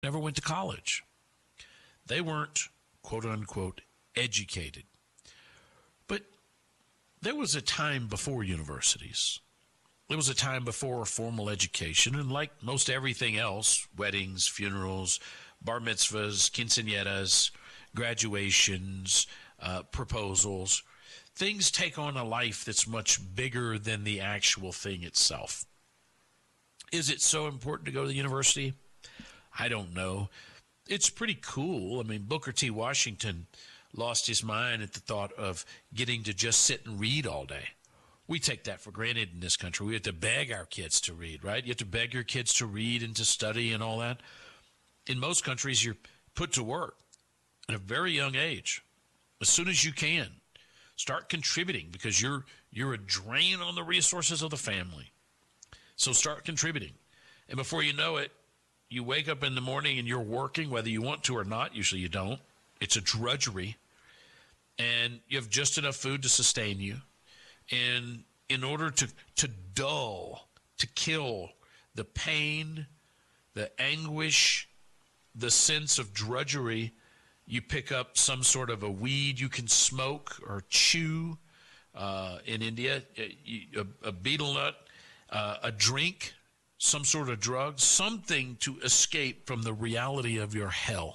never went to college. They weren't, quote unquote, educated. But there was a time before universities. There was a time before formal education, and like most everything else, weddings, funerals, bar mitzvahs, quinceañeras, graduations, proposals, things take on a life that's much bigger than the actual thing itself. Is it so important to go to the university? I don't know. It's pretty cool. I mean, Booker T. Washington lost his mind at the thought of getting to just sit and read all day. We take that for granted in this country. We have to beg our kids to read, right? You have to beg your kids to read and to study and all that. In most countries, you're put to work at a very young age. As soon as you can, start contributing because you're a drain on the resources of the family. So start contributing. And before you know it, you wake up in the morning and you're working, whether you want to or not. Usually you don't. It's a drudgery. And you have just enough food to sustain you. And in order to dull, to kill the pain, the anguish, the sense of drudgery, you pick up some sort of a weed you can smoke or chew. In India, a betel nut, a drink, some sort of drug, something to escape from the reality of your hell.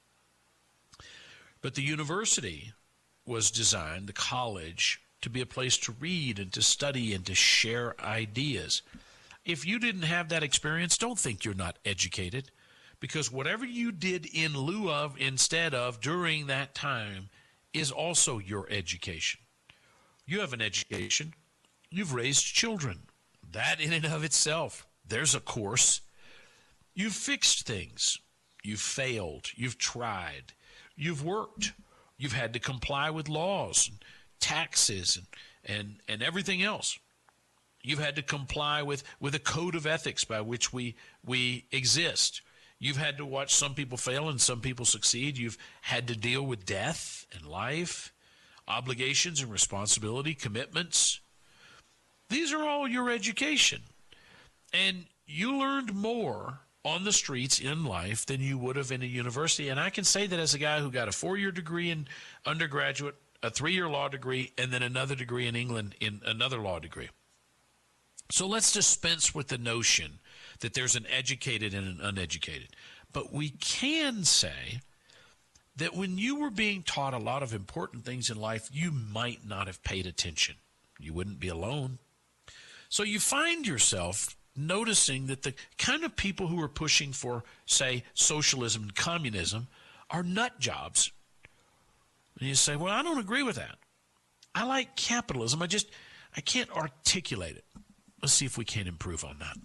But the university was designed, the college, to be a place to read and to study and to share ideas. If you didn't have that experience, don't think you're not educated, because whatever you did in lieu of, instead of, during that time is also your education. You have an education. You've raised children. That in and of itself, there's a course. You've fixed things. You've failed. You've tried. You've worked. You've had to comply with laws, and taxes, and everything else. You've had to comply with a code of ethics by which we exist. You've had to watch some people fail and some people succeed. You've had to deal with death and life, obligations and responsibility, commitments. These are all your education. And you learned more on the streets in life than you would have in a university. And I can say that as a guy who got a 4-year degree in undergraduate, a 3-year law degree, and then another degree in England in another law degree. So let's dispense with the notion that there's an educated and an uneducated. But we can say that when you were being taught a lot of important things in life, you might not have paid attention. You wouldn't be alone. So you find yourself noticing that the kind of people who are pushing for, say, socialism and communism are nut jobs. And you say, well, I don't agree with that. I like capitalism. I can't articulate it. Let's see if we can improve on that.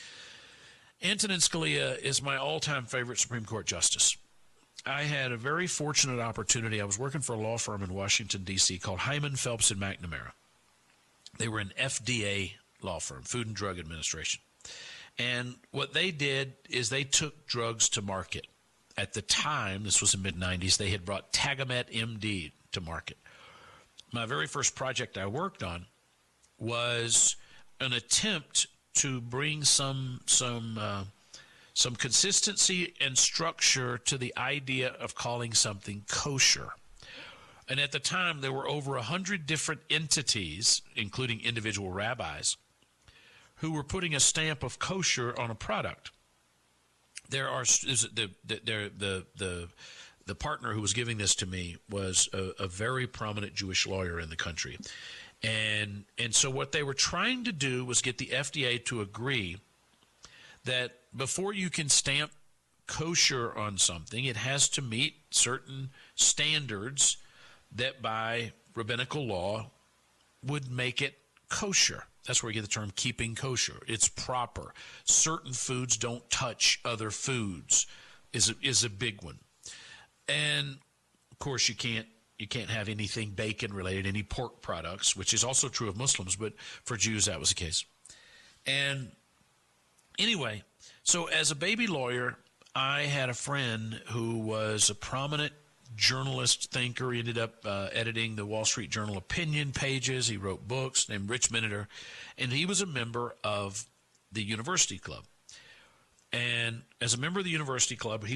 Antonin Scalia is my all-time favorite Supreme Court justice. I had a very fortunate opportunity. I was working for a law firm in Washington, D.C. called Hyman, Phelps, and McNamara. They were an FDA law firm, Food and Drug Administration. And what they did is they took drugs to market. At the time, this was in the mid-'90s, they had brought Tagamet MD to market. My very first project I worked on was an attempt to bring some consistency and structure to the idea of calling something kosher. And at the time, there were over 100 different entities, including individual rabbis, who were putting a stamp of kosher on a product. There are the partner who was giving this to me was a very prominent Jewish lawyer in the country. And so what they were trying to do was get the FDA to agree that before you can stamp kosher on something, it has to meet certain standards that by rabbinical law would make it kosher. That's where you get the term keeping kosher. It's proper. Certain foods don't touch other foods is a big one. And, of course, you can't have anything bacon related, any pork products, which is also true of Muslims, but for Jews that was the case. And anyway, so as a baby lawyer, I had a friend who was a prominent journalist, thinker. He ended up editing the Wall Street Journal opinion pages. He wrote books, named Rich Miniter, and he was a member of the University Club. And as a member of the university club,